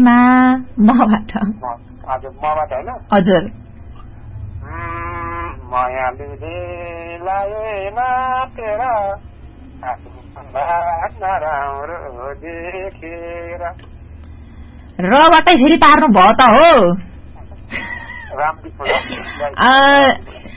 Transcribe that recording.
बारेमा मबाट हजुर मबाट हैन हजुर मायालुले लाएमा तेरा नराम्रो देखेर रबाटै फेरि पार्नु भयो त हो